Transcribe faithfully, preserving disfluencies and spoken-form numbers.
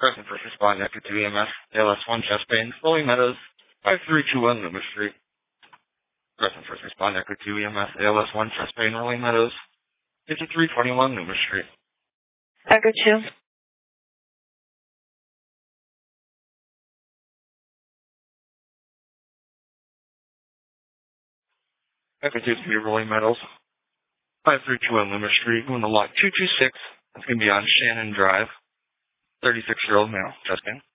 Present first responding Echo two E M S, A L S one chest pain, Rolling Meadows, five three two one Loomis Street. Present first responding Echo two E M S, A L S one chest pain, Rolling Meadows, fifty-three twenty-one Loomis Street. Echo two. Echo two is going to be Rolling Meadows, five three two one Loomis Street, going to lot two two six. That's going to be on Shannon Drive. thirty-six-year-old male, chest pain.